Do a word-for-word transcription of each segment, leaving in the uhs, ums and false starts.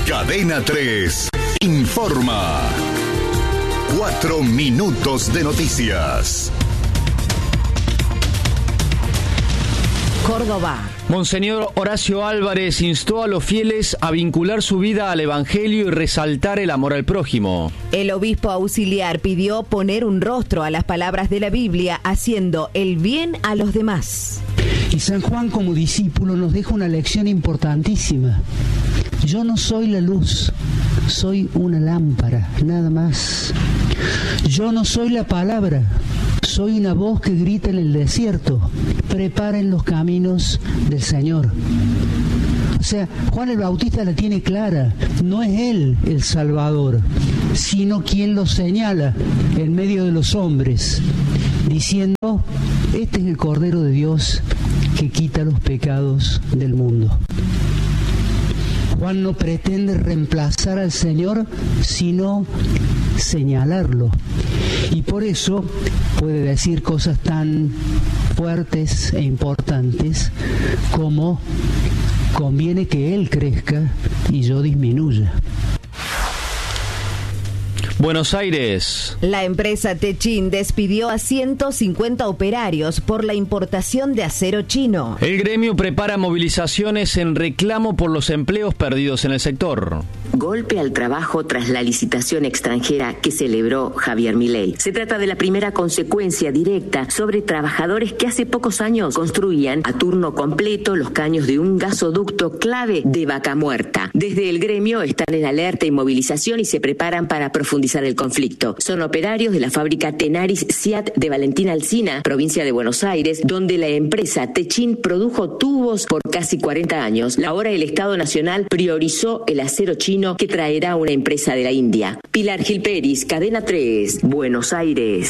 Cadena tres informa. Cuatro minutos de noticias. Córdoba. Monseñor Horacio Álvarez instó a los fieles a vincular su vida al Evangelio y resaltar el amor al prójimo. El obispo auxiliar pidió poner un rostro a las palabras de la Biblia, haciendo el bien a los demás. Y San Juan, como discípulo, nos deja una lección importantísima. Yo no soy la luz, soy una lámpara, nada más. Yo no soy la palabra, soy una voz que grita en el desierto. Preparen los caminos del Señor. O sea, Juan el Bautista la tiene clara. No es él el Salvador, sino quien lo señala en medio de los hombres, diciendo: este es el Cordero de Dios que quita los pecados del mundo. Juan no pretende reemplazar al Señor, sino señalarlo. Y por eso puede decir cosas tan fuertes e importantes como: conviene que Él crezca y yo disminuya. Buenos Aires. La empresa Techin despidió a ciento cincuenta operarios por la importación de acero chino. El gremio prepara movilizaciones en reclamo por los empleos perdidos en el sector. Golpe al trabajo tras la licitación extranjera que celebró Javier Milei. Se trata de la primera consecuencia directa sobre trabajadores que hace pocos años construían a turno completo los caños de un gasoducto clave de Vaca Muerta. Desde el gremio están en alerta y movilización y se preparan para profundizar el conflicto. Son operarios de la fábrica Tenaris Siat de Valentín Alsina, provincia de Buenos Aires, donde la empresa Techin produjo tubos por casi cuarenta años. Ahora el Estado Nacional priorizó el acero chino que traerá una empresa de la India. Pilar Gil Peris, Cadena tres, Buenos Aires.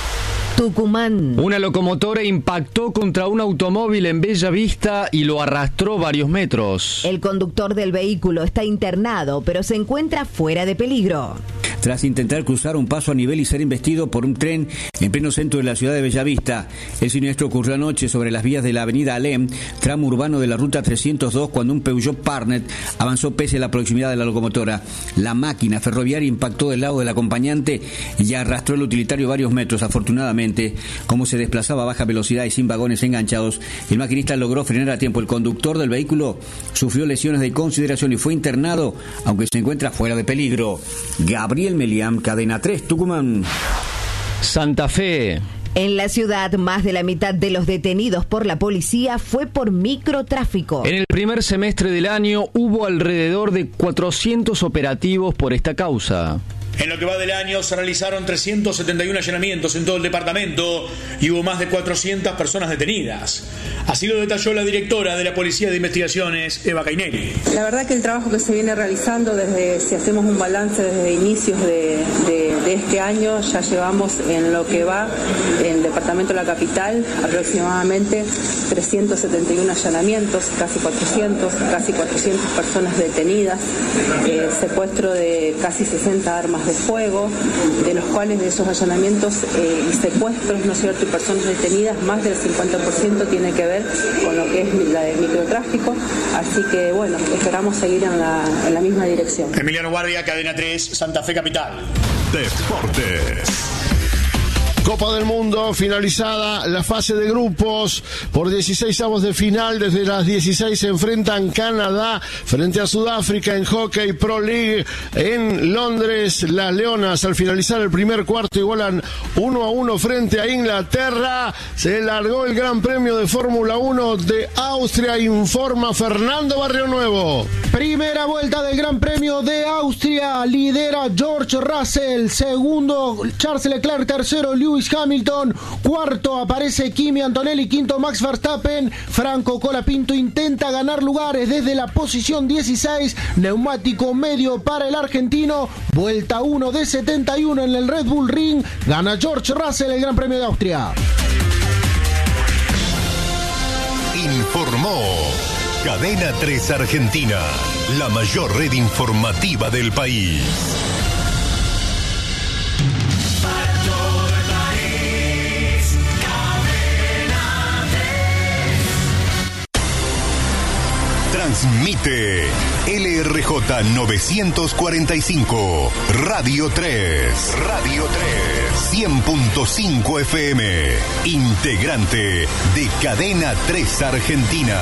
Tucumán. Una locomotora impactó contra un automóvil en Bella Vista y lo arrastró varios metros. El conductor del vehículo está internado, pero se encuentra fuera de peligro. Tras intentar cruzar un paso a nivel y ser embestido por un tren en pleno centro de la ciudad de Bellavista. El siniestro ocurrió anoche sobre las vías de la avenida Alem, tramo urbano de la ruta trescientos dos, cuando un Peugeot Partner avanzó pese a la proximidad de la locomotora. La máquina ferroviaria impactó del lado del acompañante y arrastró el utilitario varios metros. Afortunadamente, como se desplazaba a baja velocidad y sin vagones enganchados, el maquinista logró frenar a tiempo. El conductor del vehículo sufrió lesiones de consideración y fue internado, aunque se encuentra fuera de peligro. Gabriel Meliam, Cadena tres, Tucumán. Santa Fe. En la ciudad, más de la mitad de los detenidos por la policía fue por microtráfico. En el primer semestre del año hubo alrededor de cuatrocientos operativos por esta causa. En lo que va del año se realizaron trescientos setenta y uno allanamientos en todo el departamento y hubo más de cuatrocientas personas detenidas. Así lo detalló la directora de la Policía de Investigaciones, Eva Caineri. La verdad que el trabajo que se viene realizando desde, si hacemos un balance desde inicios de, de, de este año, ya llevamos en lo que va en el departamento de la capital aproximadamente trescientos setenta y uno allanamientos, casi cuatrocientos, casi cuatrocientas personas detenidas, eh, secuestro de casi sesenta armas de fuego, de los cuales de esos allanamientos eh, y secuestros, ¿no es cierto?, y personas detenidas, más del cincuenta por ciento tiene que ver con lo que es la de microtráfico, así que bueno, esperamos seguir en la, en la misma dirección. Emiliano Guardia, Cadena tres, Santa Fe Capital. Deportes. Copa del Mundo, finalizada la fase de grupos por dieciseisavos de final. Desde las dieciséis se enfrentan Canadá frente a Sudáfrica en Hockey Pro League en Londres. Las Leonas, al finalizar el primer cuarto, igualan uno a uno frente a Inglaterra. Se largó el Gran Premio de Fórmula uno de Austria, informa Fernando Barrionuevo. Primera vuelta del Gran Premio de Austria, lidera George Russell, segundo Charles Leclerc, tercero Lewis Hamilton, cuarto aparece Kimi Antonelli, quinto Max Verstappen. Franco Colapinto intenta ganar lugares desde la posición dieciséis, neumático medio para el argentino, vuelta uno de setenta y uno en el Red Bull Ring, gana George Russell el Gran Premio de Austria. Informó Cadena tres Argentina, la mayor red informativa del país. Transmite L R J novecientos cuarenta y cinco, Radio tres. Radio tres. cien punto cinco F M. Integrante de Cadena tres Argentina.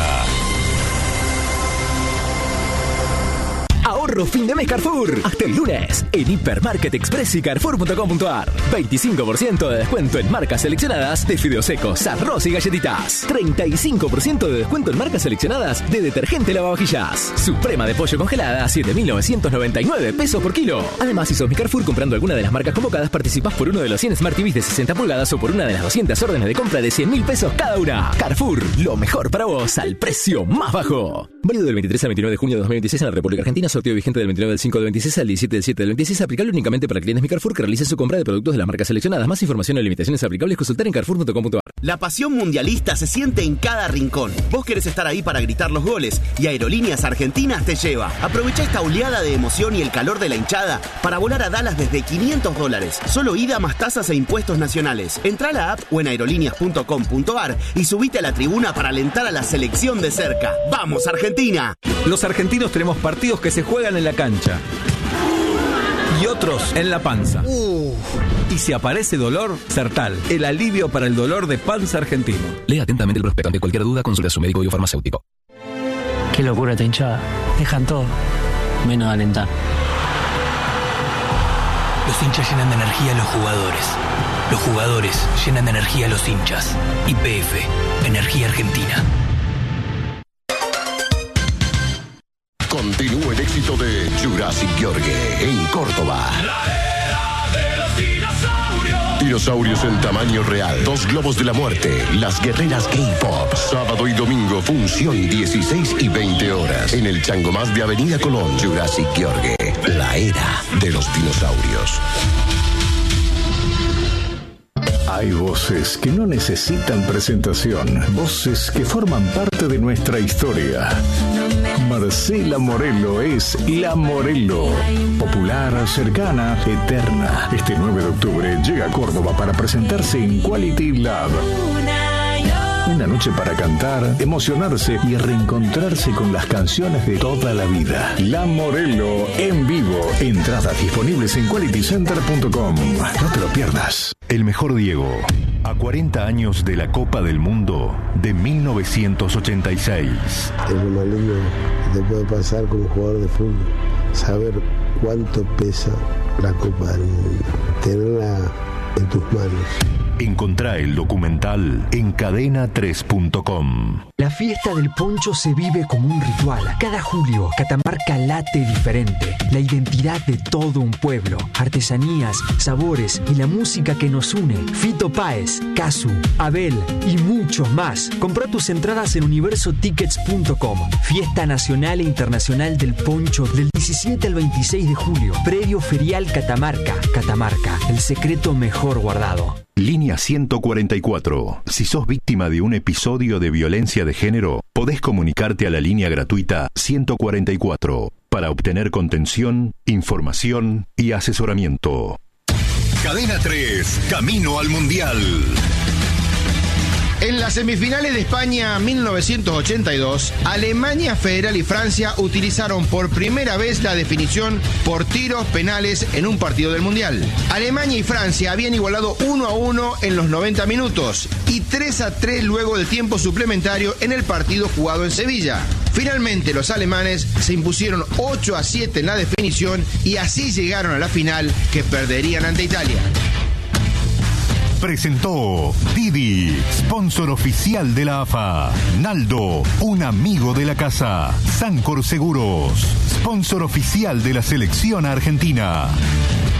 Ahorro fin de mes Carrefour. Hasta el lunes. En Hipermarket Express y Carrefour punto com punto ar. veinticinco por ciento de descuento en marcas seleccionadas de fideos secos, arroz y galletitas. treinta y cinco por ciento de descuento en marcas seleccionadas de detergente lavavajillas. Suprema de pollo congelada a siete mil novecientos noventa y nueve pesos por kilo. Además, si sos mi Carrefour comprando alguna de las marcas convocadas, participás por uno de los cien Smart T Vs de sesenta pulgadas o por una de las doscientas órdenes de compra de cien mil pesos cada una. Carrefour, lo mejor para vos al precio más bajo. Válido del veintitrés al veintinueve de junio de dos mil veintiséis en la República Argentina. Sorteo vigente del veintinueve del cinco del veintiséis al diecisiete del siete del veintiséis. Aplicable únicamente para clientes Mi Carrefour que realicen su compra de productos de las marcas seleccionadas. Más información y limitaciones aplicables consultar en carrefour punto com punto ar. La pasión mundialista se siente en cada rincón. Vos querés estar ahí para gritar los goles y Aerolíneas Argentinas te lleva. Aprovecha esta oleada de emoción y el calor de la hinchada para volar a Dallas desde quinientos dólares. Solo ida más tasas e impuestos nacionales. Entrá a la app o en aerolíneas punto com punto ar y subite a la tribuna para alentar a la selección de cerca. ¡Vamos, Argentina! Los argentinos tenemos partidos que se juegan en la cancha y otros en la panza. Uh. Y si aparece dolor, Sertal, el alivio para el dolor de panza argentino. Lea atentamente el prospecto. Ante cualquier duda, consulte a su médico biofarmacéutico. Qué locura esta hinchada. Dejan todo, menos alentar. Los hinchas llenan de energía a los jugadores. Los jugadores llenan de energía a los hinchas. Y P F, Energía Argentina. Continúa el éxito de Jurassic Gheorghe en Córdoba. La era de los dinosaurios. Dinosaurios en tamaño real. Dos globos de la muerte. Las guerreras K-pop. Sábado y domingo, función dieciséis y veinte horas. En el Changomás de Avenida Colón. Jurassic Gheorghe. La era de los dinosaurios. Hay voces que no necesitan presentación, voces que forman parte de nuestra historia. Marcela Morelo es La Morelo, popular, cercana, eterna. Este nueve de octubre llega a Córdoba para presentarse en Quality Lab. Una noche para cantar, emocionarse y reencontrarse con las canciones de toda la vida. La Morelo en vivo. Entradas disponibles en quality center punto com. No te lo pierdas. El mejor Diego. A cuarenta años de la Copa del Mundo de mil novecientos ochenta y seis. Es lo más lindo que te puede pasar como jugador de fútbol. Saber cuánto pesa la Copa del Mundo. Tenerla en tus manos. Encontrá el documental en cadena tres punto com. La fiesta del poncho se vive como un ritual. Cada julio, Catamarca late diferente. La identidad de todo un pueblo. Artesanías, sabores y la música que nos une. Fito Páez, Casu, Abel y muchos más. Comprá tus entradas en universo tickets punto com. Fiesta nacional e internacional del poncho del diecisiete al veintiséis de julio. Predio Ferial Catamarca. Catamarca, el secreto mejor guardado. Línea ciento cuarenta y cuatro. Si sos víctima de un episodio de violencia de género, podés comunicarte a la línea gratuita ciento cuarenta y cuatro para obtener contención, información y asesoramiento. Cadena tres, camino al Mundial. En las semifinales de España mil novecientos ochenta y dos, Alemania Federal y Francia utilizaron por primera vez la definición por tiros penales en un partido del Mundial. Alemania y Francia habían igualado uno a uno en los noventa minutos y tres a tres luego del tiempo suplementario en el partido jugado en Sevilla. Finalmente los alemanes se impusieron ocho a siete en la definición y así llegaron a la final que perderían ante Italia. Presentó Didi, sponsor oficial de la A F A. Naldo, un amigo de la casa. Sancor Seguros, sponsor oficial de la selección argentina.